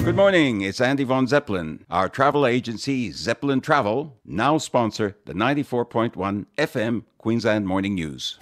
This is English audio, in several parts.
Good morning, it's Andy Von Zeppelin. Our travel agency, Zeppelin Travel, now sponsor the 94.1 FM Queensland Morning News.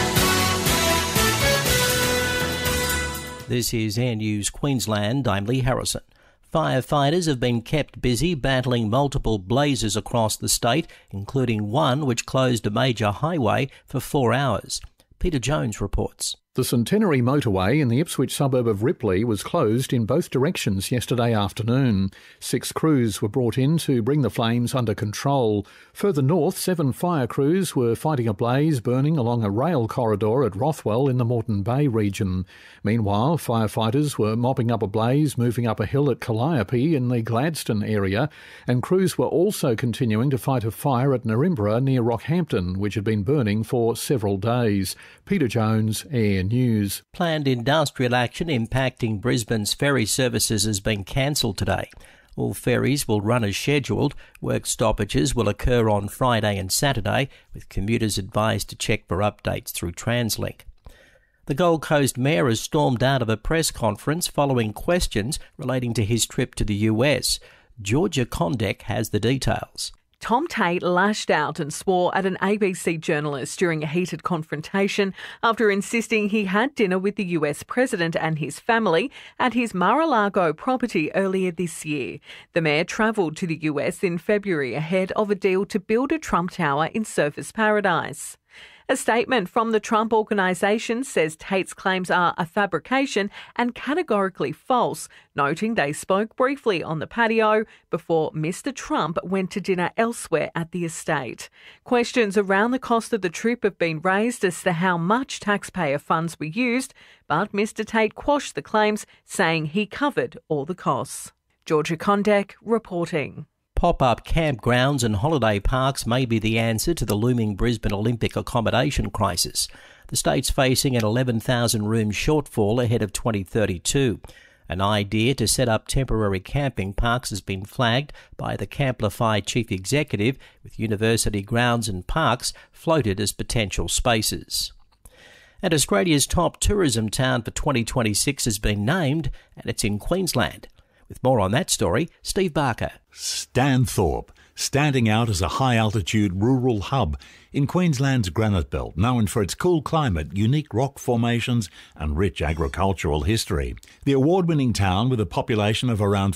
This is Air News Queensland. I'm Lee Harrison. Firefighters have been kept busy battling multiple blazes across the state, including one which closed a major highway for 4 hours. Peter Jones reports. The Centenary motorway in the Ipswich suburb of Ripley was closed in both directions yesterday afternoon. 6 crews were brought in to bring the flames under control. Further north, 7 fire crews were fighting a blaze burning along a rail corridor at Rothwell in the Moreton Bay region. Meanwhile, firefighters were mopping up a blaze moving up a hill at Calliope in the Gladstone area, and crews were also continuing to fight a fire at Narimbra near Rockhampton, which had been burning for several days. Peter Jones, Air News. Planned industrial action impacting Brisbane's ferry services has been cancelled today. All ferries will run as scheduled. Work stoppages will occur on Friday and Saturday, with commuters advised to check for updates through TransLink. The Gold Coast Mayor has stormed out of a press conference following questions relating to his trip to the US. Georgia Condek has the details. Tom Tate lashed out and swore at an ABC journalist during a heated confrontation after insisting he had dinner with the US president and his family at his Mar-a-Lago property earlier this year. The mayor travelled to the US in February ahead of a deal to build a Trump Tower in Surfers Paradise. A statement from the Trump Organisation says Tate's claims are a fabrication and categorically false, noting they spoke briefly on the patio before Mr. Trump went to dinner elsewhere at the estate. Questions around the cost of the trip have been raised as to how much taxpayer funds were used, but Mr. Tate quashed the claims, saying he covered all the costs. Georgia Condek reporting. Pop-up campgrounds and holiday parks may be the answer to the looming Brisbane Olympic accommodation crisis. The state's facing an 11,000-room shortfall ahead of 2032. An idea to set up temporary camping parks has been flagged by the Camplify chief executive, with university grounds and parks floated as potential spaces. And Australia's top tourism town for 2026 has been named, and it's in Queensland. With more on that story, Steve Barker. Stanthorpe, standing out as a high-altitude rural hub in Queensland's granite belt, known for its cool climate, unique rock formations and rich agricultural history. The award-winning town, with a population of around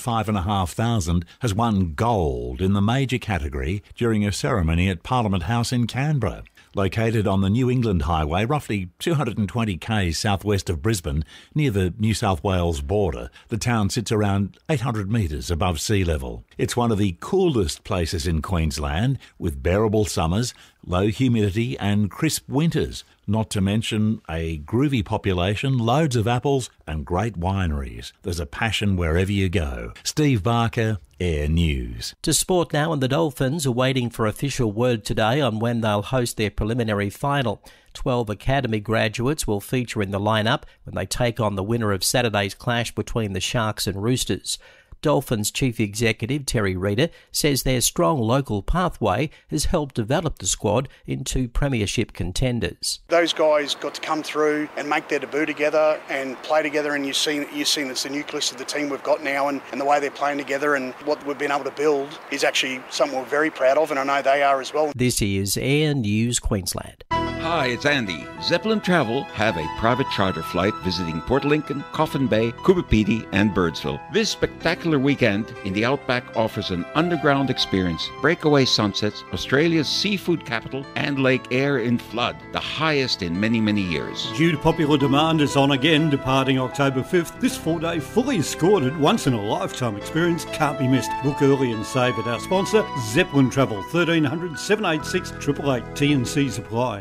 5,500, has won gold in the major category during a ceremony at Parliament House in Canberra. Located on the New England Highway, roughly 220 k's southwest of Brisbane, near the New South Wales border, the town sits around 800 metres above sea level. It's one of the coolest places in Queensland, with bearable summers, low humidity and crisp winters, not to mention a groovy population, loads of apples and great wineries. There's a passion wherever you go. Steve Barker, Air News. To sport now, and the Dolphins are waiting for official word today on when they'll host their preliminary final. 12 academy graduates will feature in the lineup when they take on the winner of Saturday's clash between the Sharks and Roosters. Dolphins Chief Executive Terry Reader says their strong local pathway has helped develop the squad into premiership contenders. Those guys got to come through and make their debut together and play together, and you've seen it's the nucleus of the team we've got now, and the way they're playing together and what we've been able to build is actually something we're very proud of, and I know they are as well. This is Air News Queensland. Hi, it's Andy. Zeppelin Travel have a private charter flight visiting Port Lincoln, Coffin Bay, Coopapiti and Birdsville. This spectacular weekend in the Outback offers an underground experience, breakaway sunsets, Australia's seafood capital and Lake Eyre in flood, the highest in many, many years. Due to popular demand, it's on again, departing October 5th. This 4-day fully escorted, once-in-a-lifetime experience can't be missed. Book early and save at our sponsor, Zeppelin Travel, 1300 786 888. T&C Supply.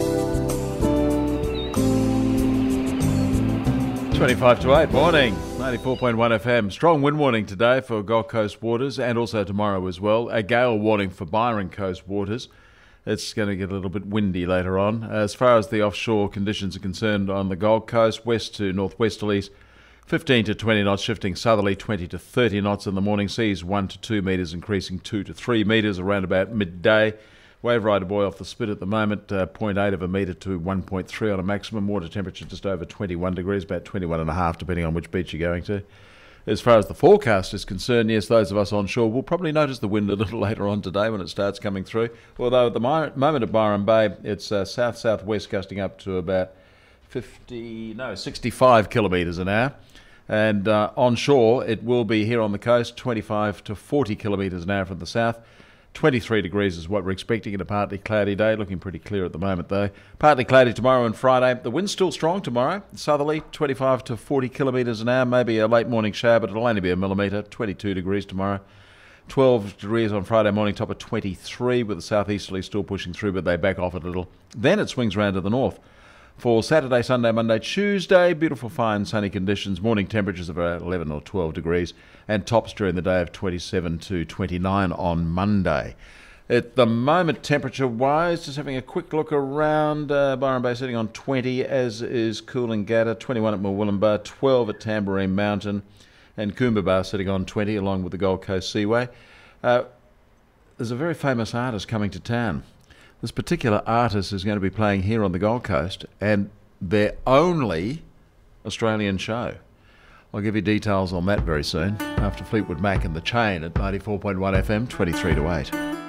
25 to 8, morning, 94.1 FM. Strong wind warning today for Gold Coast waters and also tomorrow as well. A gale warning for Byron Coast waters. It's going to get a little bit windy later on. As far as the offshore conditions are concerned on the Gold Coast, west to northwesterlies, 15 to 20 knots, shifting southerly 20 to 30 knots in the morning. Seas 1 to 2 metres, increasing 2 to 3 metres around about midday. Wave rider buoy off the spit at the moment, 0.8 of a metre to 1.3 on a maximum. Water temperature just over 21 degrees, about 21.5 depending on which beach you're going to. As far as the forecast is concerned, yes, those of us onshore will probably notice the wind a little later on today when it starts coming through. Although at the moment at Byron Bay, it's south-southwest gusting up to about 65 kilometres an hour. And onshore, it will be here on the coast, 25 to 40 kilometres an hour from the south. 23 degrees is what we're expecting in a partly cloudy day. Looking pretty clear at the moment, though. Partly cloudy tomorrow and Friday. The wind's still strong tomorrow. Southerly, 25 to 40 kilometres an hour. Maybe a late morning shower, but it'll only be a millimetre. 22 degrees tomorrow. 12 degrees on Friday morning, top of 23, with the southeasterly still pushing through, but they back off a little. Then it swings round to the north. For Saturday, Sunday, Monday, Tuesday, beautiful, fine, sunny conditions. Morning temperatures of about 11 or 12 degrees and tops during the day of 27 to 29 on Monday. At the moment, temperature-wise, just having a quick look around, Byron Bay sitting on 20, as is Coolangatta, 21 at Murwillumbah, 12 at Tamborine Mountain, and Coombabah sitting on 20, along with the Gold Coast Seaway. There's a very famous artist coming to town. This particular artist is going to be playing here on the Gold Coast, and their only Australian show. I'll give you details on that very soon, after Fleetwood Mac and The Chain at 94.1 FM, 23 to 8.